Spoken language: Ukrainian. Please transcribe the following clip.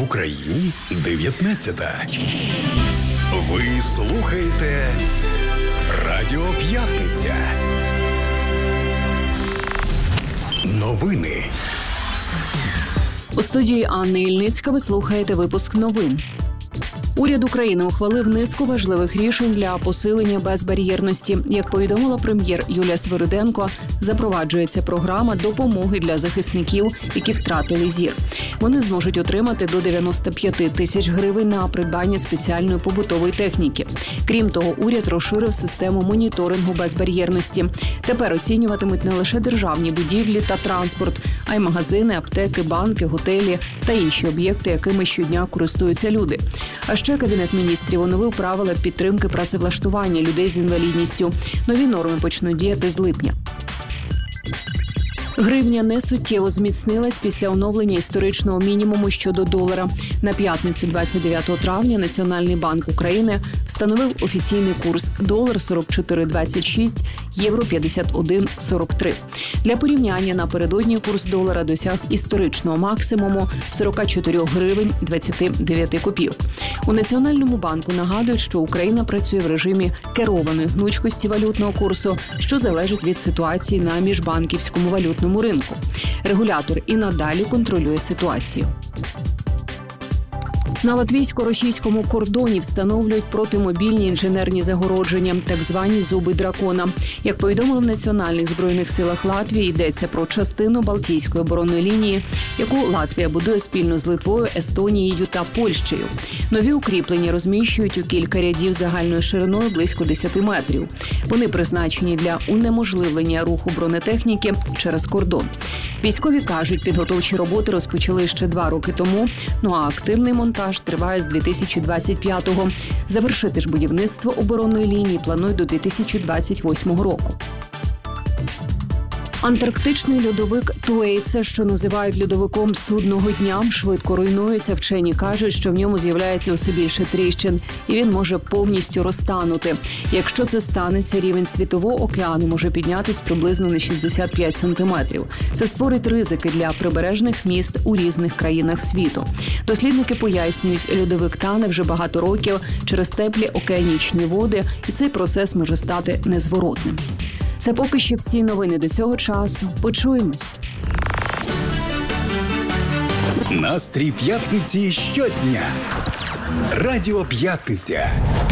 Україні 19-та. Ви слухаєте Радіо П'ятниця. Новини. У студії Анни Ільницька ви слухаєте випуск новин. Уряд України ухвалив низку важливих рішень для посилення безбар'єрності. Як повідомила прем'єр Юлія Свириденко, запроваджується програма допомоги для захисників, які втратили зір. Вони зможуть отримати до 95 тисяч гривень на придбання спеціальної побутової техніки. Крім того, уряд розширив систему моніторингу безбар'єрності. Тепер оцінюватимуть не лише державні будівлі та транспорт, а й магазини, аптеки, банки, готелі та інші об'єкти, якими щодня користуються люди. А ще Кабінет міністрів оновив правила підтримки працевлаштування людей з інвалідністю. Нові норми почнуть діяти з липня. Гривня несуттєво зміцнилась після оновлення історичного мінімуму щодо долара. На п'ятницю 29 травня Національний банк України встановив офіційний курс долар 44,26, євро 51,43. Для порівняння напередодні курс долара досяг історичного максимуму 44 гривень 29 копійок. У Національному банку нагадують, що Україна працює в режимі керованої гнучкості валютного курсу, що залежить від ситуації на міжбанківському валютному ринку. Регулятор і надалі контролює ситуацію. На латвійсько-російському кордоні встановлюють протимобільні інженерні загородження, так звані «зуби дракона». Як повідомили в Національних збройних силах Латвії, йдеться про частину Балтійської оборонної лінії, яку Латвія будує спільно з Литвою, Естонією та Польщею. Нові укріплення розміщують у кілька рядів загальною шириною близько 10 метрів. Вони призначені для унеможливлення руху бронетехніки через кордон. Військові кажуть, підготовчі роботи розпочали ще 2 роки тому, а активний монтаж триває з 2025-го. Завершити ж будівництво оборонної лінії планують до 2028 року. Антарктичний льодовик Туейтса, що називають льодовиком судного дня, швидко руйнується. Вчені кажуть, що в ньому з'являється усе більше тріщин, і він може повністю розтанути. Якщо це станеться, рівень світового океану може піднятись приблизно на 65 сантиметрів. Це створить ризики для прибережних міст у різних країнах світу. Дослідники пояснюють, льодовик тане вже багато років через теплі океанічні води, і цей процес може стати незворотним. Це поки що всі новини до цього часу. Почуємось. Настрій п'ятниці щодня. Радіо П'ятниця.